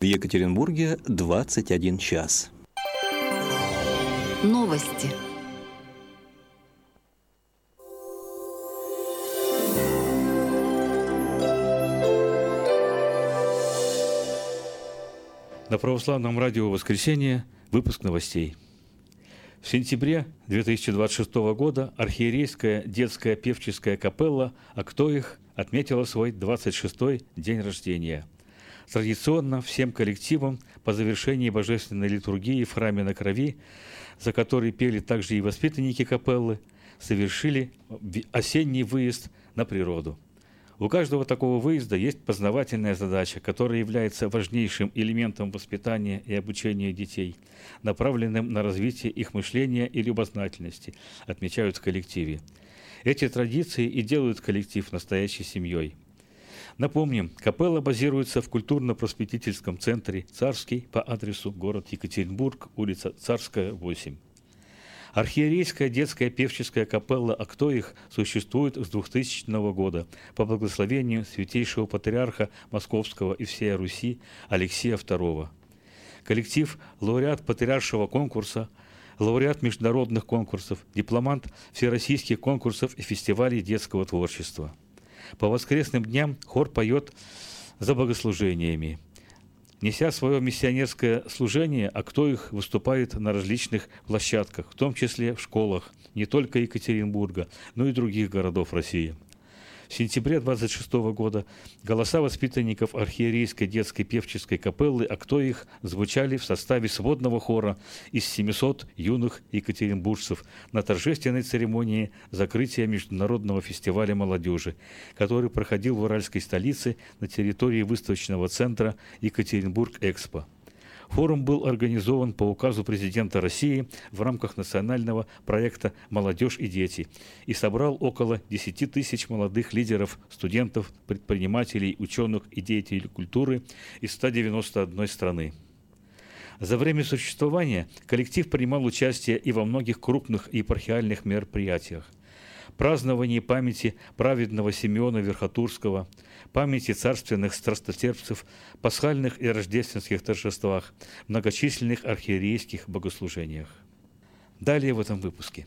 Екатеринбурге 21 час. Новости. На православном радио «Воскресенье» выпуск новостей. В сентябре 2026 года архиерейская детская певческая капелла «Актоих» отметила свой 26-й день рождения. Традиционно всем коллективам по завершении божественной литургии в храме на Крови, за который пели также и воспитанники капеллы, совершили осенний выезд на природу. У каждого такого выезда есть познавательная задача, которая является важнейшим элементом воспитания и обучения детей, направленным на развитие их мышления и любознательности, отмечают в коллективе. Эти традиции и делают коллектив настоящей семьей. Напомним, капелла базируется в культурно-просветительском центре «Царский» по адресу город Екатеринбург, улица Царская, 8. Архиерейская детская певческая капелла «Актоих» существует с 2000 года по благословению святейшего патриарха Московского и всей Руси Алексия II. Коллектив – лауреат патриаршего конкурса, лауреат международных конкурсов, дипломант всероссийских конкурсов и фестивалей детского творчества. По воскресным дням хор поет за богослужениями. Неся свое миссионерское служение, «Актоих» выступает на различных площадках, в том числе в школах не только Екатеринбурга, но и других городов России. В сентябре 26 года голоса воспитанников архиерейской детской певческой капеллы «Актоих» звучали в составе сводного хора из 700 юных екатеринбуржцев на торжественной церемонии закрытия Международного фестиваля молодежи, который проходил в уральской столице на территории выставочного центра «Екатеринбург-Экспо». Форум был организован по указу президента России в рамках национального проекта «Молодежь и дети» и собрал около 10 тысяч молодых лидеров, студентов, предпринимателей, ученых и деятелей культуры из 191 страны. За время существования коллектив принимал участие и во многих крупных епархиальных мероприятиях. Празднование памяти праведного Симеона Верхотурского, памяти царственных страстотерпцев, пасхальных и рождественских торжествах, многочисленных архиерейских богослужениях. Далее в этом выпуске.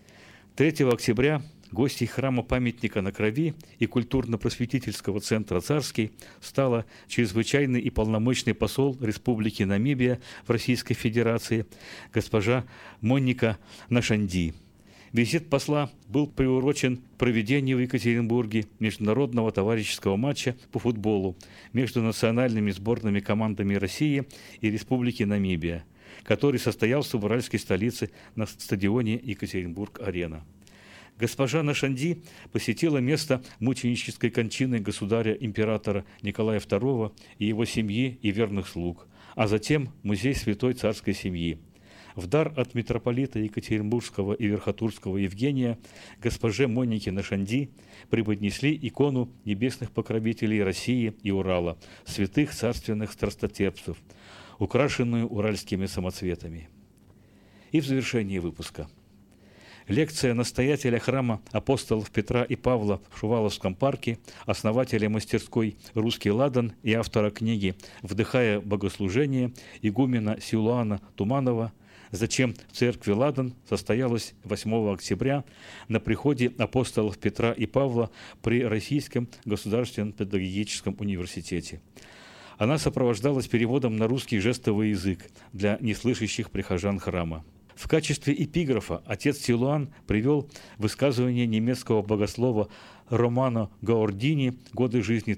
3 октября гостьей храма памятника на Крови и культурно-просветительского центра «Царский» стала чрезвычайный и полномочный посол Республики Намибия в Российской Федерации госпожа Моника Нашанди. Визит посла был приурочен к проведению в Екатеринбурге международного товарищеского матча по футболу между национальными сборными командами России и Республики Намибия, который состоялся в уральской столице на стадионе Екатеринбург-Арена. Госпожа Нашанди посетила место мученической кончины государя-императора Николая II и его семьи и верных слуг, а затем музей святой царской семьи. В дар от митрополита Екатеринбургского и Верхотурского Евгения госпоже Монике Нашанди преподнесли икону небесных покровителей России и Урала, святых царственных страстотерпцев, украшенную уральскими самоцветами. И в завершении выпуска. Лекция настоятеля храма апостолов Петра и Павла в Шуваловском парке, основателя мастерской «Русский ладан» и автора книги «Вдыхая богослужение» игумена Силуана Туманова «Зачем в церкви ладан» состоялась 8 октября на приходе апостолов Петра и Павла при Российском государственном педагогическом университете. Она сопровождалась переводом на русский жестовый язык для неслышащих прихожан храма. В качестве эпиграфа отец Силуан привел высказывание немецкого богослова Романо Гаордини «Годы жизни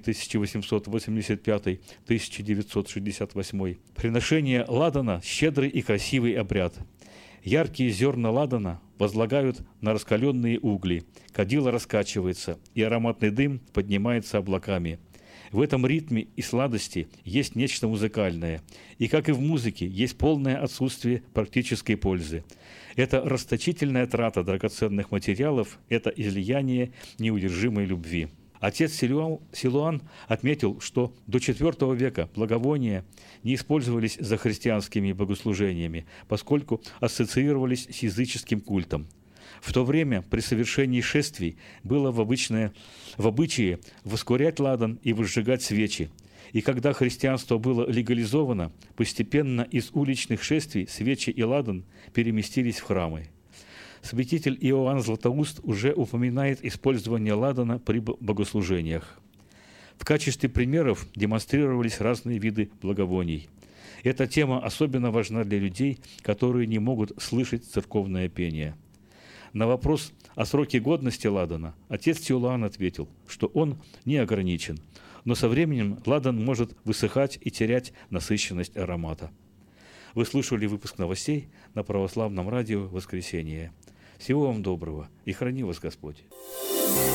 1885-1968». Приношение ладана – щедрый и красивый обряд. Яркие зерна ладана возлагают на раскаленные угли, кадило раскачивается, и ароматный дым поднимается облаками. В этом ритме и сладости есть нечто музыкальное, и, как и в музыке, есть полное отсутствие практической пользы. Это расточительная трата драгоценных материалов, это излияние неудержимой любви. Отец Силуан отметил, что до IV века благовония не использовались за христианскими богослужениями, поскольку ассоциировались с языческим культом. В то время при совершении шествий было в обычае воскурять ладан и возжигать свечи. И когда христианство было легализовано, постепенно из уличных шествий свечи и ладан переместились в храмы. Святитель Иоанн Златоуст уже упоминает использование ладана при богослужениях. В качестве примеров демонстрировались разные виды благовоний. Эта тема особенно важна для людей, которые не могут слышать церковное пение. На вопрос о сроке годности ладана отец Теолоан ответил, что он не ограничен, но со временем ладан может высыхать и терять насыщенность аромата. Вы слушали выпуск новостей на Православном радио «Воскресенье». Всего вам доброго и храни вас Господь.